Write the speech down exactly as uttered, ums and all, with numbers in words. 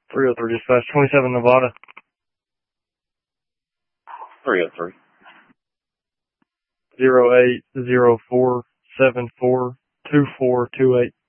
three oh three dispatch, twenty-seven Nevada. three oh three. zero eight zero four seven four two four two eight.